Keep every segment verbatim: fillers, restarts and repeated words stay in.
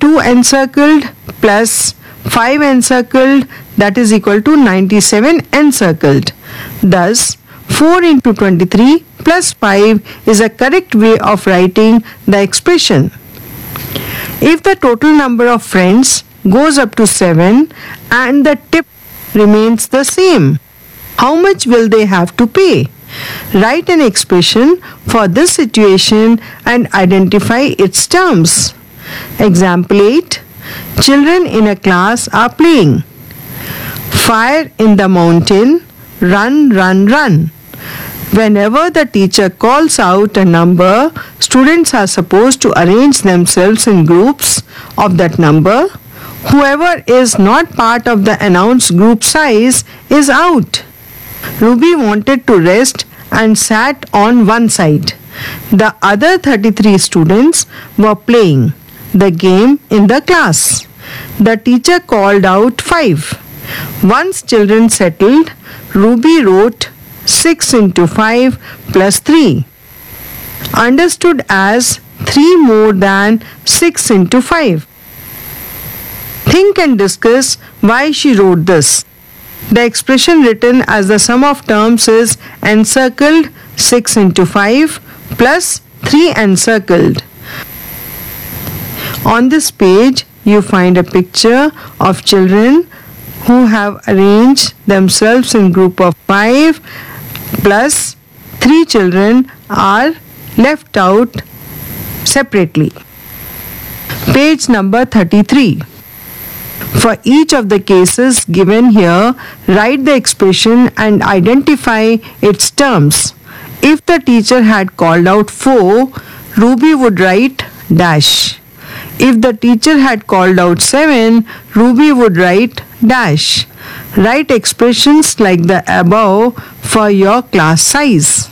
two encircled plus five encircled, that is equal to ninety-seven encircled. Thus, four into twenty-three plus five is a correct way of writing the expression. If the total number of friends goes up to seven and the tip remains the same, how much will they have to pay? Write an expression for this situation and identify its terms. Example eight. Children in a class are playing. Fire in the mountain, run, run, run. Whenever the teacher calls out a number, students are supposed to arrange themselves in groups of that number. Whoever is not part of the announced group size is out. Ruby wanted to rest and sat on one side. The other thirty-three students were playing the game in the class. The teacher called out five. Once children settled, Ruby wrote six into five plus three, understood as three more than six into five. Think and discuss why she wrote this. The expression written as the sum of terms is encircled six into five plus three encircled. On this page, you find a picture of children who have arranged themselves in group of five plus three children are left out separately. Page number thirty-three. For each of the cases given here, write the expression and identify its terms. If the teacher had called out four, Ruby would write dash. If the teacher had called out seven, Ruby would write dash. Write expressions like the above for your class size.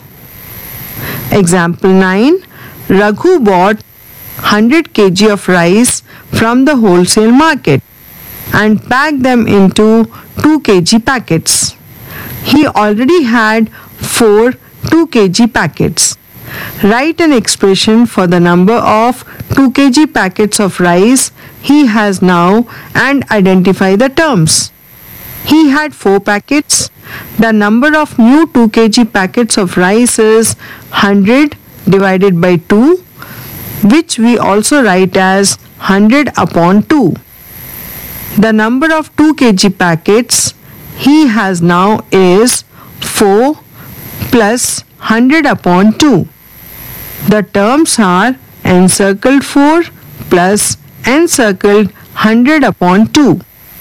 Example nine. Raghu bought one hundred kilograms of rice from the wholesale market and packed them into two kilogram packets. He already had four two kilogram packets. Write an expression for the number of two kilogram packets of rice he has now and identify the terms. He had four packets. The number of new two kilogram packets of rice is one hundred divided by two, which we also write as one hundred upon two. The number of two kilogram packets he has now is four plus one hundred upon two. The terms are encircled four plus encircled one hundred upon two.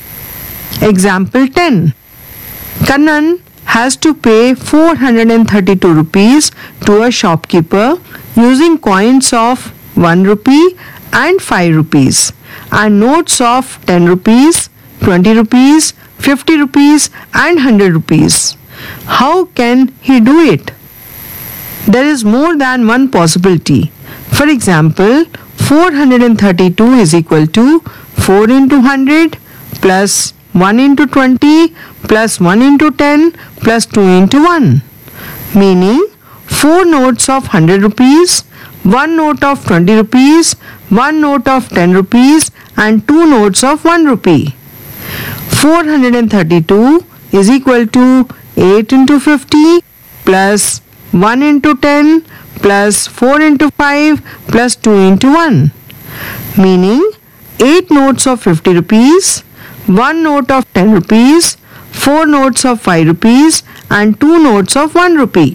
Example ten. Kannan has to pay four hundred thirty-two rupees to a shopkeeper using coins of one rupee and five rupees and notes of ten rupees, twenty rupees, fifty rupees and one hundred rupees. How can he do it? There is more than one possibility. For example, four hundred thirty-two is equal to four into one hundred plus one into twenty plus one into ten plus two into one, meaning four notes of one hundred rupees, one note of twenty rupees, one note of ten rupees and two notes of one rupee. four hundred thirty-two is equal to eight into fifty plus one into ten plus four into five plus two into one, meaning eight notes of fifty rupees, one note of ten rupees, four notes of five rupees and two notes of one rupee.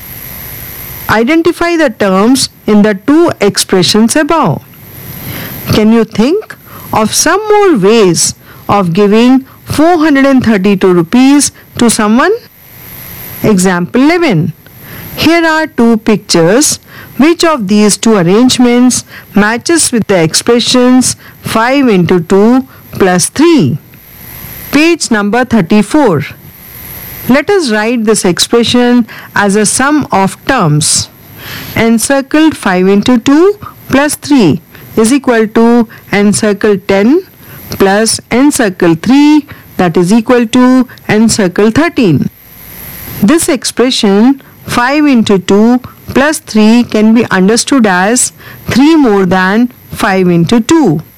Identify the terms in the two expressions above. Can you think of some more ways of giving four hundred thirty-two rupees to someone? Example eleven. Here are two pictures. Which of these two arrangements matches with the expressions five into two plus three? Page number thirty-four. Let us write this expression as a sum of terms. Encircled five into two plus three is equal to encircled ten plus encircled three, that is equal to encircled thirteen. This expression five into two plus three can be understood as three more than five into two.